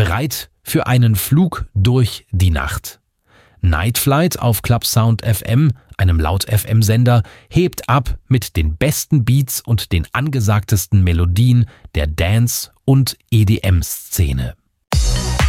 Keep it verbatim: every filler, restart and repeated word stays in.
Bereit für einen Flug durch die Nacht. Night Flight auf Clubsound F M, einem Laut-F M-Sender, hebt ab mit den besten Beats und den angesagtesten Melodien der Dance- und E D M-Szene.